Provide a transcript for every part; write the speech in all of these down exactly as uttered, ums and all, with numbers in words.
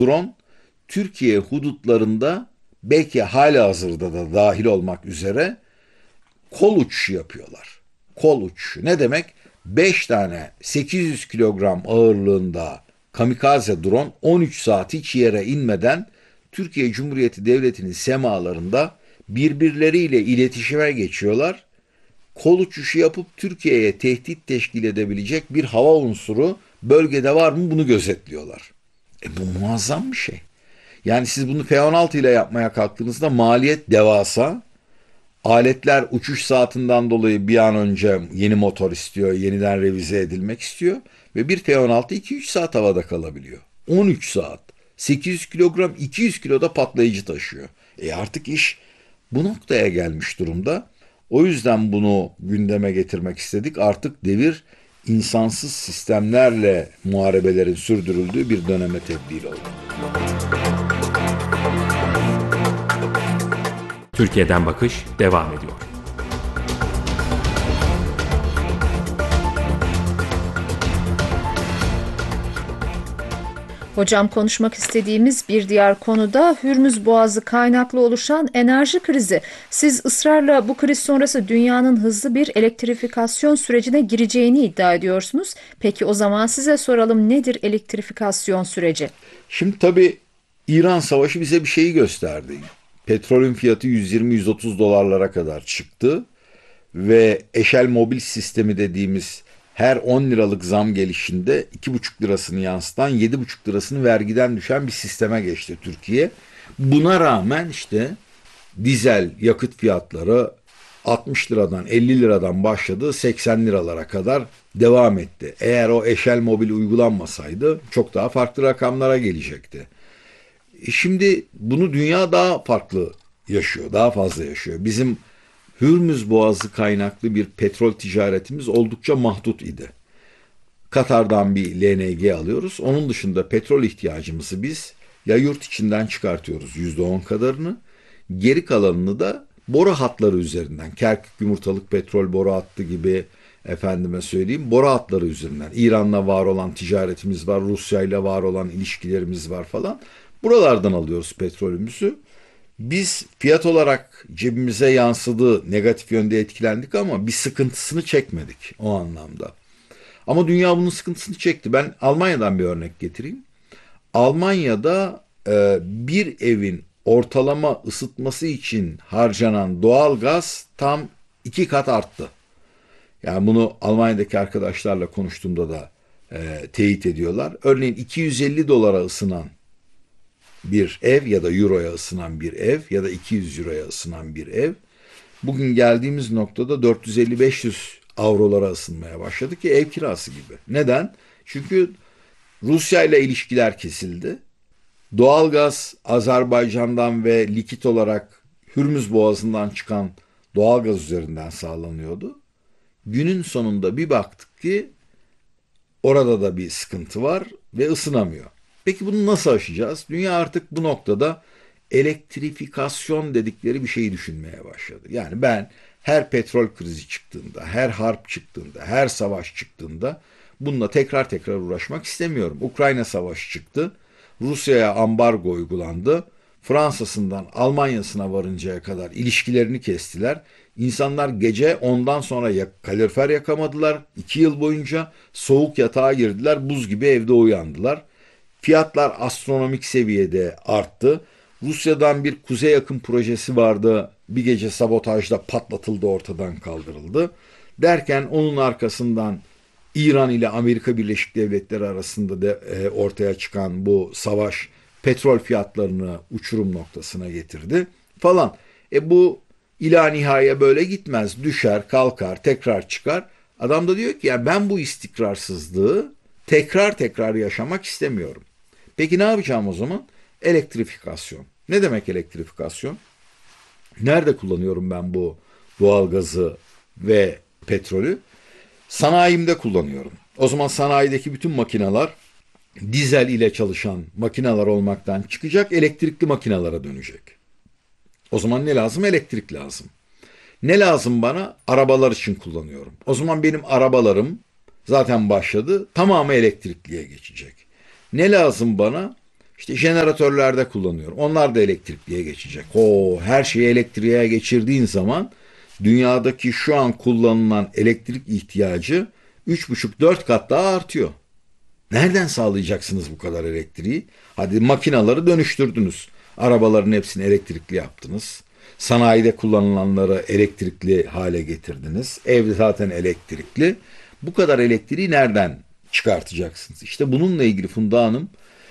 Drone Türkiye hudutlarında belki halihazırda da dahil olmak üzere kol uçuşu yapıyorlar. Kol uçuşu ne demek? beş tane sekiz yüz kilogram ağırlığında kamikaze drone on üç saat hiç yere inmeden Türkiye Cumhuriyeti Devleti'nin semalarında birbirleriyle iletişime geçiyorlar. Kol uçuşu yapıp Türkiye'ye tehdit teşkil edebilecek bir hava unsuru bölgede var mı bunu gözetliyorlar. E bu muazzam bir şey. Yani siz bunu F on altı ile yapmaya kalktığınızda maliyet devasa. Aletler uçuş saatinden dolayı bir an önce yeni motor istiyor, yeniden revize edilmek istiyor ve bir F on altı iki üç saat havada kalabiliyor. on üç saat. sekiz yüz kilogram iki yüz kiloda patlayıcı taşıyor. E artık iş bu noktaya gelmiş durumda. O yüzden bunu gündeme getirmek istedik. Artık devir insansız sistemlerle muharebelerin sürdürüldüğü bir döneme tebdil oldu. Türkiye'den Bakış devam ediyor. Hocam, konuşmak istediğimiz bir diğer konu da Hürmüz Boğazı kaynaklı oluşan enerji krizi. Siz ısrarla bu kriz sonrası dünyanın hızlı bir elektrifikasyon sürecine gireceğini iddia ediyorsunuz. Peki o zaman size soralım, nedir elektrifikasyon süreci? Şimdi tabii İran Savaşı bize bir şeyi gösterdi. Petrolün fiyatı yüz yirmi yüz otuz dolarlara kadar çıktı ve eşel mobil sistemi dediğimiz her on liralık zam gelişinde iki buçuk lirasını yansıtan yedi buçuk lirasını vergiden düşen bir sisteme geçti Türkiye. Buna rağmen işte dizel yakıt fiyatları altmış liradan elli liradan başladı, seksen liralara kadar devam etti. Eğer o eşel mobil uygulanmasaydı çok daha farklı rakamlara gelecekti. E şimdi bunu dünya daha farklı yaşıyor, daha fazla yaşıyor. Bizim Hürmüz Boğazı kaynaklı bir petrol ticaretimiz oldukça mahdut idi. Katar'dan bir L N G alıyoruz. Onun dışında petrol ihtiyacımızı biz ya yurt içinden çıkartıyoruz yüzde on kadarını. Geri kalanını da boru hatları üzerinden, Kerkük Yumurtalık Petrol boru hattı gibi, efendime söyleyeyim, boru hatları üzerinden. İran'la var olan ticaretimiz var, Rusya'yla var olan ilişkilerimiz var falan. Buralardan alıyoruz petrolümüzü. Biz fiyat olarak cebimize yansıdı, negatif yönde etkilendik ama bir sıkıntısını çekmedik o anlamda. Ama dünya bunun sıkıntısını çekti. Ben Almanya'dan bir örnek getireyim. Almanya'da e, bir evin ortalama ısıtması için harcanan doğal gaz tam iki kat arttı. Yani bunu Almanya'daki arkadaşlarla konuştuğumda da e, teyit ediyorlar. Örneğin iki yüz elli dolara ısınan bir ev ya da euroya ısınan bir ev ya da iki yüz euroya ısınan bir ev bugün geldiğimiz noktada dört yüz elli beş yüz avrolara ısınmaya başladı ki ev kirası gibi. Neden? Çünkü Rusya ile ilişkiler kesildi. Doğalgaz Azerbaycan'dan ve likit olarak Hürmüz Boğazı'ndan çıkan doğalgaz üzerinden sağlanıyordu. Günün sonunda bir baktık ki orada da bir sıkıntı var ve ısınamıyor. Peki bunu nasıl aşacağız? Dünya artık bu noktada elektrifikasyon dedikleri bir şeyi düşünmeye başladı. Yani ben her petrol krizi çıktığında, her harp çıktığında, her savaş çıktığında bununla tekrar tekrar uğraşmak istemiyorum. Ukrayna savaşı çıktı. Rusya'ya ambargo uygulandı. Fransa'sından Almanya'sına varıncaya kadar ilişkilerini kestiler. İnsanlar gece ondan sonra yak- kalorifer yakamadılar. İki yıl boyunca soğuk yatağa girdiler. Buz gibi evde uyandılar. Fiyatlar astronomik seviyede arttı. Rusya'dan bir kuzey yakın projesi vardı. Bir gece sabotajda patlatıldı, ortadan kaldırıldı. Derken onun arkasından İran ile Amerika Birleşik Devletleri arasında da e, ortaya çıkan bu savaş petrol fiyatlarını uçurum noktasına getirdi falan. E bu ila nihaya böyle gitmez. Düşer, kalkar, tekrar çıkar. Adam da diyor ki ya ben bu istikrarsızlığı tekrar tekrar yaşamak istemiyorum. Peki ne yapacağım o zaman? Elektrifikasyon. Ne demek elektrifikasyon? Nerede kullanıyorum ben bu doğalgazı ve petrolü? Sanayimde kullanıyorum. O zaman sanayideki bütün makineler dizel ile çalışan makineler olmaktan çıkacak, elektrikli makinelere dönecek. O zaman ne lazım? Elektrik lazım. Ne lazım bana? Arabalar için kullanıyorum. O zaman benim arabalarım zaten başladı, tamamı elektrikliye geçecek. Ne lazım bana? İşte jeneratörlerde kullanıyor. Onlar da elektrikliye geçecek. O her şeyi elektriğe geçirdiğin zaman dünyadaki şu an kullanılan elektrik ihtiyacı üç buçuk dört kat daha artıyor. Nereden sağlayacaksınız bu kadar elektriği? Hadi makinaları dönüştürdünüz. Arabaların hepsini elektrikli yaptınız. Sanayide kullanılanları elektrikli hale getirdiniz. Ev zaten elektrikli. Bu kadar elektriği nereden çıkartacaksınız? İşte bununla ilgili Funda Hanım,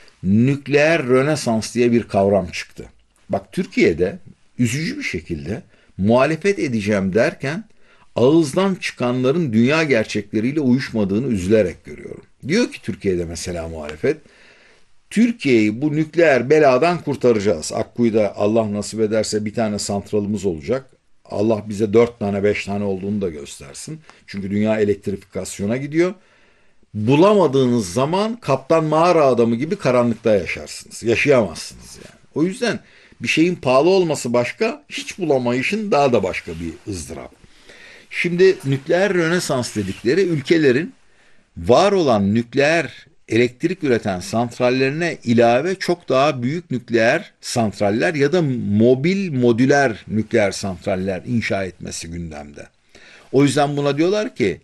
nükleer rönesans diye bir kavram çıktı. Bak, Türkiye'de üzücü bir şekilde muhalefet edeceğim derken ağızdan çıkanların dünya gerçekleriyle uyuşmadığını üzülerek görüyorum. Diyor ki Türkiye'de mesela muhalefet, Türkiye'yi bu nükleer beladan kurtaracağız. Akkuyu'da Allah nasip ederse bir tane santralımız olacak. Allah bize dört tane beş tane olduğunu da göstersin. Çünkü dünya elektrifikasyona gidiyor. Bulamadığınız zaman kaptan mağara adamı gibi karanlıkta yaşarsınız. Yaşayamazsınız yani. O yüzden bir şeyin pahalı olması başka, hiç bulamayışın daha da başka bir ızdırap. Şimdi nükleer rönesans dedikleri ülkelerin var olan nükleer elektrik üreten santrallerine ilave çok daha büyük nükleer santraller ya da mobil modüler nükleer santraller inşa etmesi gündemde. O yüzden buna diyorlar ki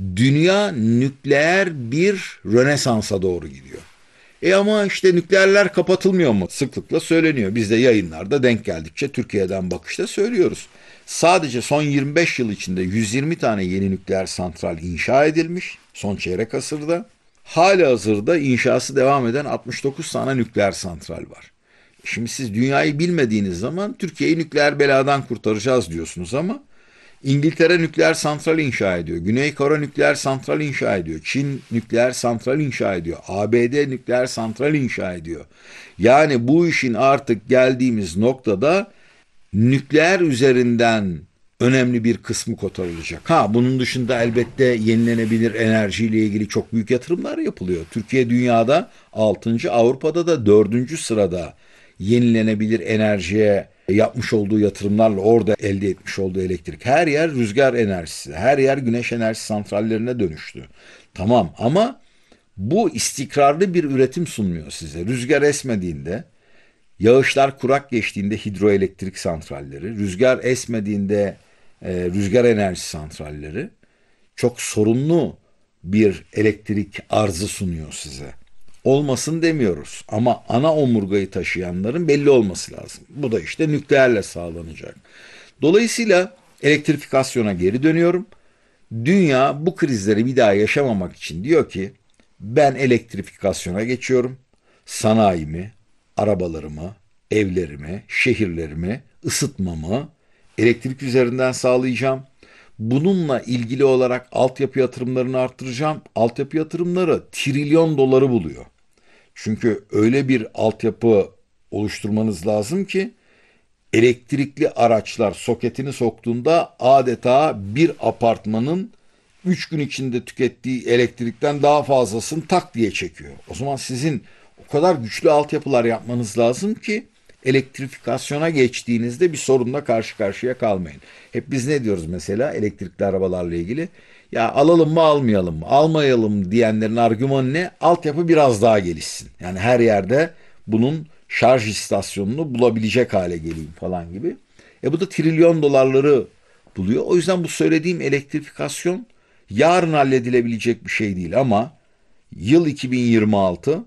dünya nükleer bir rönesansa doğru gidiyor. E ama işte nükleerler kapatılmıyor mu? Sıklıkla söyleniyor. Biz de yayınlarda denk geldikçe Türkiye'den bakışta söylüyoruz. Sadece son yirmi beş yıl içinde yüz yirmi tane yeni nükleer santral inşa edilmiş son çeyrek asırda. Halihazırda inşası devam eden altmış dokuz tane nükleer santral var. Şimdi siz dünyayı bilmediğiniz zaman Türkiye'yi nükleer beladan kurtaracağız diyorsunuz ama İngiltere nükleer santral inşa ediyor. Güney Kore nükleer santral inşa ediyor. Çin nükleer santral inşa ediyor. A B D nükleer santral inşa ediyor. Yani bu işin artık geldiğimiz noktada nükleer üzerinden önemli bir kısmı kotarılacak. Ha, bunun dışında elbette yenilenebilir enerjiyle ilgili çok büyük yatırımlar yapılıyor. Türkiye dünyada altıncı, Avrupa'da da dördüncü sırada yenilenebilir enerjiye yapmış olduğu yatırımlarla orada elde etmiş olduğu elektrik. Her yer rüzgar enerjisi, her yer güneş enerjisi santrallerine dönüştü. Tamam, ama bu istikrarlı bir üretim sunmuyor size. Rüzgar esmediğinde, yağışlar kurak geçtiğinde hidroelektrik santralleri, rüzgar esmediğinde e, rüzgar enerjisi santralleri çok sorunlu bir elektrik arzı sunuyor size. Olmasın demiyoruz ama ana omurgayı taşıyanların belli olması lazım. Bu da işte nükleerle sağlanacak. Dolayısıyla elektrifikasyona geri dönüyorum. Dünya bu krizleri bir daha yaşamamak için diyor ki ben elektrifikasyona geçiyorum. Sanayimi, arabalarımı, evlerimi, şehirlerimi, ısıtmamı elektrik üzerinden sağlayacağım. Bununla ilgili olarak altyapı yatırımlarını arttıracağım. Altyapı yatırımları trilyon doları buluyor. Çünkü öyle bir altyapı oluşturmanız lazım ki elektrikli araçlar soketini soktuğunda adeta bir apartmanın üç gün içinde tükettiği elektrikten daha fazlasını tak diye çekiyor. O zaman sizin o kadar güçlü altyapılar yapmanız lazım ki elektrifikasyona geçtiğinizde bir sorunla karşı karşıya kalmayın. Hep biz ne diyoruz mesela elektrikli arabalarla ilgili? Ya alalım mı almayalım mı? Almayalım diyenlerin argümanı ne? Altyapı biraz daha gelişsin. Yani her yerde bunun şarj istasyonunu bulabilecek hale geleyim falan gibi. E bu da trilyon dolarları buluyor. O yüzden bu söylediğim elektrifikasyon yarın halledilebilecek bir şey değil ama yıl iki bin yirmi altı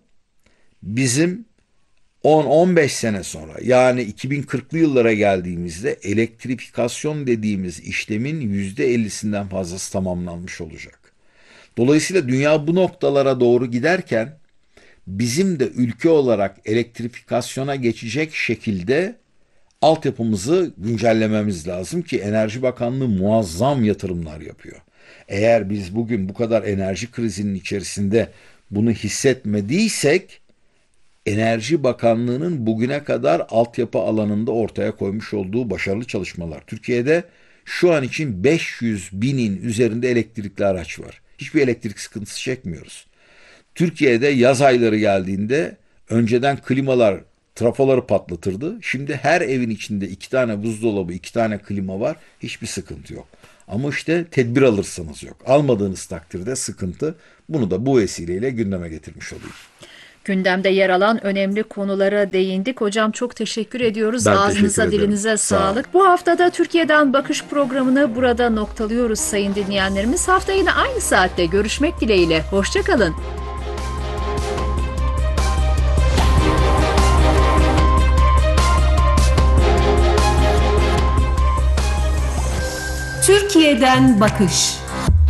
bizim on on beş sene sonra yani iki bin kırklı yıllara geldiğimizde elektrifikasyon dediğimiz işlemin yüzde ellisinden fazlası tamamlanmış olacak. Dolayısıyla dünya bu noktalara doğru giderken bizim de ülke olarak elektrifikasyona geçecek şekilde altyapımızı güncellememiz lazım ki Enerji Bakanlığı muazzam yatırımlar yapıyor. Eğer biz bugün bu kadar enerji krizinin içerisinde bunu hissetmediysek Enerji Bakanlığı'nın bugüne kadar altyapı alanında ortaya koymuş olduğu başarılı çalışmalar. Türkiye'de şu an için beş yüz binin üzerinde elektrikli araç var. Hiçbir elektrik sıkıntısı çekmiyoruz. Türkiye'de yaz ayları geldiğinde önceden klimalar trafoları patlatırdı. Şimdi her evin içinde iki tane buzdolabı, iki tane klima var. Hiçbir sıkıntı yok. Ama işte tedbir alırsanız yok. Almadığınız takdirde sıkıntı. Bunu da bu vesileyle gündeme getirmiş olayım. Gündemde yer alan önemli konulara değindik. Hocam çok teşekkür ediyoruz. Ben Ağzınıza, teşekkür ederim. dilinize Sağ olun. sağlık. Bu haftada Türkiye'den Bakış programını burada noktalıyoruz sayın dinleyenlerimiz. Hafta yine aynı saatte görüşmek dileğiyle. Hoşçakalın. Türkiye'den Bakış.